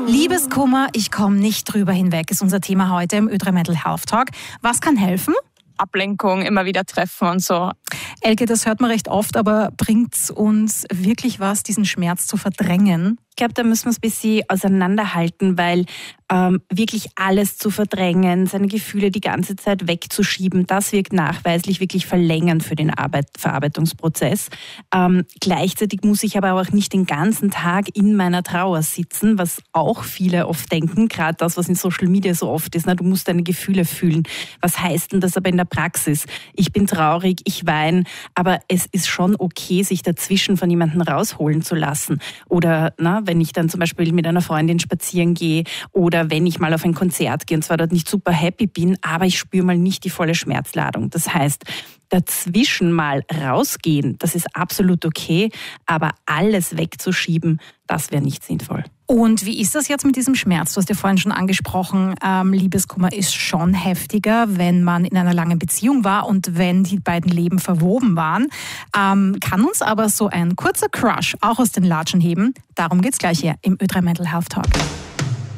Liebeskummer, ich komme nicht drüber hinweg, ist unser Thema heute im Ö3 Mental Health Talk. Was kann helfen? Ablenkung, immer wieder treffen und so. Elke, das hört man recht oft, aber bringt es uns wirklich was, diesen Schmerz zu verdrängen? Ich glaube, da müssen wir es ein bisschen auseinanderhalten, weil wirklich alles zu verdrängen, seine Gefühle die ganze Zeit wegzuschieben, das wirkt nachweislich wirklich verlängernd für den Verarbeitungsprozess. Gleichzeitig muss ich aber auch nicht den ganzen Tag in meiner Trauer sitzen, was auch viele oft denken, gerade das, was in Social Media so oft ist, du musst deine Gefühle fühlen. Was heißt denn das aber in der Praxis? Ich bin traurig, ich weine, aber es ist schon okay, sich dazwischen von jemandem rausholen zu lassen. Oder wenn ich dann zum Beispiel mit einer Freundin spazieren gehe oder wenn ich mal auf ein Konzert gehe und zwar dort nicht super happy bin, aber ich spüre mal nicht die volle Schmerzladung. Das heißt, dazwischen mal rausgehen, das ist absolut okay, aber alles wegzuschieben, das wäre nicht sinnvoll. Und wie ist das jetzt mit diesem Schmerz? Du hast ja vorhin schon angesprochen, Liebeskummer ist schon heftiger, wenn man in einer langen Beziehung war und wenn die beiden Leben verwoben waren. Kann uns aber so ein kurzer Crush auch aus den Latschen heben? Darum geht's gleich hier im Ö3 Mental Health Talk.